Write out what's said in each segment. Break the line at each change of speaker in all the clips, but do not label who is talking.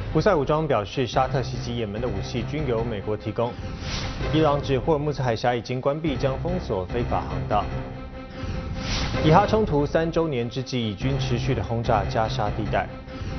胡塞武装表示，沙特袭击也门的武器均由美国提供。伊朗指霍尔木兹海峡已经关闭，将封锁非法航道。以哈冲突3周年之际，以军持续的轰炸加沙地带。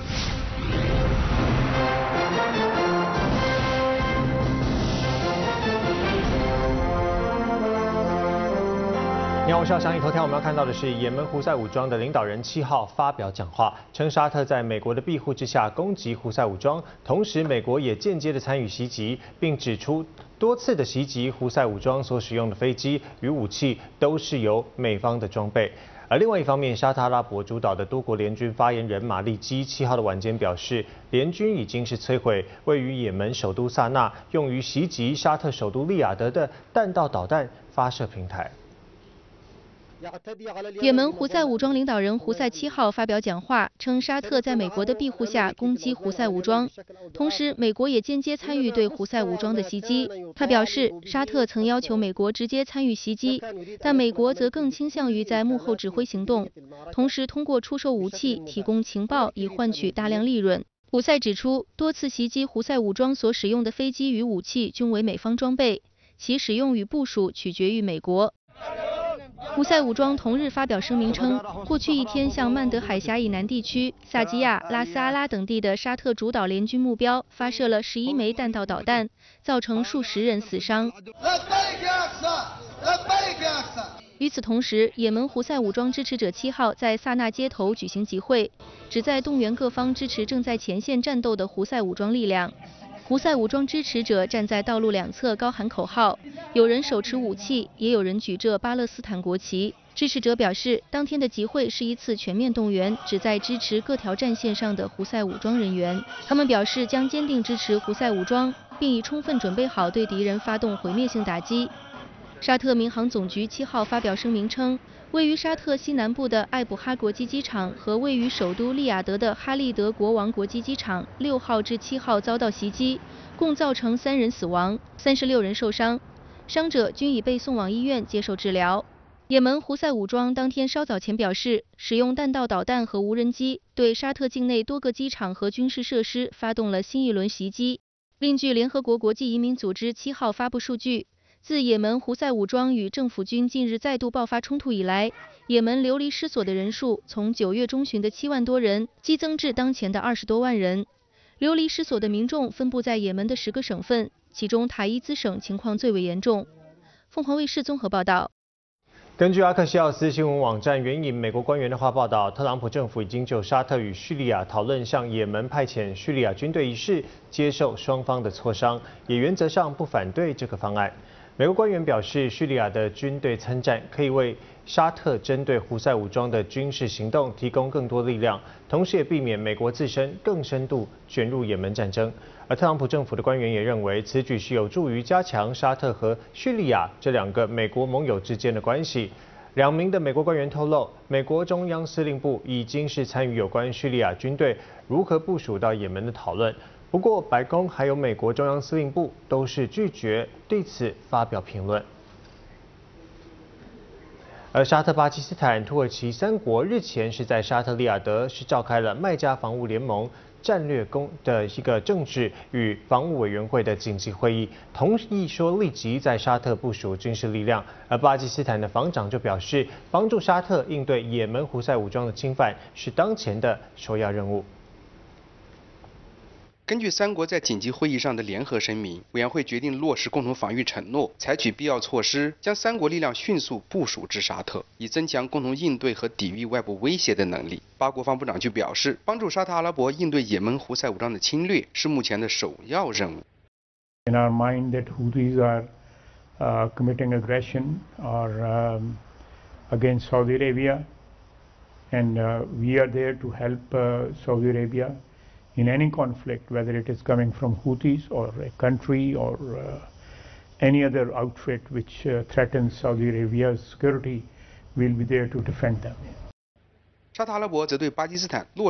你好，我是要详细头条。我们要看到的是，也门胡塞武装的领导人7号发表讲话，称沙特在美国的庇护之下攻击胡塞武装，同时美国也间接的参与袭击，并指出多次的袭击胡塞武装所使用的飞机与武器都是由美方的装备。而另外一方面，沙特阿拉伯主导的多国联军发言人马利基7号的晚间表示，联军已经是摧毁位于也门首都萨那用于袭击沙特首都利雅得的弹道导弹发射平台。
也门胡塞武装领导人胡塞7号发表讲话，称沙特在美国的庇护下攻击胡塞武装，同时美国也间接参与对胡塞武装的袭击。他表示，沙特曾要求美国直接参与袭击，但美国则更倾向于在幕后指挥行动，同时通过出售武器、提供情报以换取大量利润。胡塞指出，多次袭击胡塞武装所使用的飞机与武器均为美方装备，其使用与部署取决于美国。胡塞武装同日发表声明称，过去一天向曼德海峡以南地区、萨基亚、拉斯阿拉等地的沙特主导联军目标发射了11枚弹道导弹，造成数十人死伤。与此同时，也门胡塞武装支持者7号在萨那街头举行集会，旨在动员各方支持正在前线战斗的胡塞武装力量。胡塞武装支持者站在道路两侧高喊口号，有人手持武器，也有人举着巴勒斯坦国旗。支持者表示，当天的集会是一次全面动员，旨在支持各条战线上的胡塞武装人员。他们表示将坚定支持胡塞武装，并已充分准备好对敌人发动毁灭性打击。沙特民航总局7号发表声明称，位于沙特西南部的艾卜哈国际机场和位于首都利雅得的哈利德国王国际机场6号至7号遭到袭击，共造成3人死亡，36人受伤，伤者均已被送往医院接受治疗。也门胡塞武装当天稍早前表示，使用弹道导弹和无人机对沙特境内多个机场和军事设施发动了新一轮袭击。另据联合国国际移民组织7号发布数据，自也门胡塞武装与政府军近日再度爆发冲突以来，也门流离失所的人数从9月中旬的7万多人激增至当前的20多万人。流离失所的民众分布在也门的10个省份，其中塔伊兹省情况最为严重。凤凰卫视综合报道。
根据阿克西奥斯新闻网站援引美国官员的话报道，特朗普政府已经就沙特与叙利亚讨论向也门派遣叙利亚军队一事，接受双方的磋商，也原则上不反对这个方案。美国官员表示，叙利亚的军队参战可以为沙特针对胡塞武装的军事行动提供更多力量，同时也避免美国自身更深度卷入也门战争。而特朗普政府的官员也认为，此举是有助于加强沙特和叙利亚这2个美国盟友之间的关系。2名的美国官员透露，美国中央司令部已经是参与有关叙利亚军队如何部署到也门的讨论。不过，白宫还有美国中央司令部都是拒绝对此发表评论。而沙特、巴基斯坦、土耳其3国日前是在沙特利雅得是召开了麦加防务联盟战略的一个政治与防务委员会的紧急会议，同意说立即在沙特部署军事力量。而巴基斯坦的防长就表示，帮助沙特应对也门胡塞武装的侵犯是当前的首要任务。
根据3国在紧急会议上的联合声明，委员会决定落实共同防御承诺，采取必要措施，将3国力量迅速部署至沙特，以增强共同应对和抵御外部威胁的能力。巴国防部长就表示，帮助沙特阿拉伯应对也门胡塞武装的侵略是目前的首要任务。
In our mind that Houthis are committing aggression or against Saudi Arabia, and we are there to help Saudi Arabia in any conflict, whether it is coming from Houthis or a country or any other outfit which threatens Saudi Arabia's security, we'll be there to defend them.
沙特阿拉伯则对巴基斯坦落